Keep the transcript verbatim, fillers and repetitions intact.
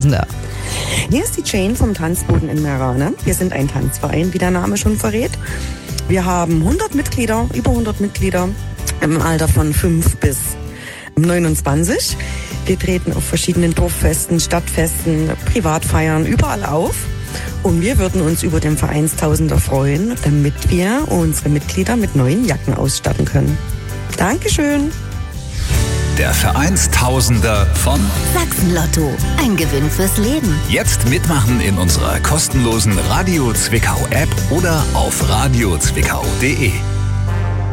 Sechstausender. Hier ist die Jane vom Tanzboden in Meerane. Wir sind ein Tanzverein, wie der Name schon verrät. Wir haben hundert Mitglieder, über hundert Mitglieder im Alter von fünf bis neunundzwanzig. Wir treten auf verschiedenen Dorffesten, Stadtfesten, Privatfeiern, überall auf. Und wir würden uns über den Vereinstausender freuen, damit wir unsere Mitglieder mit neuen Jacken ausstatten können. Dankeschön. Der Vereinstausender von Sachsen-Lotto. Ein Gewinn fürs Leben. Jetzt mitmachen in unserer kostenlosen Radio Zwickau App oder auf radio zwickau punkt de.